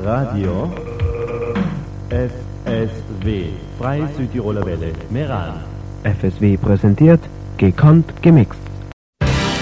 Radio FSW, Freie Südtiroler Welle, Meran. FSW präsentiert Gekonnt gemixt.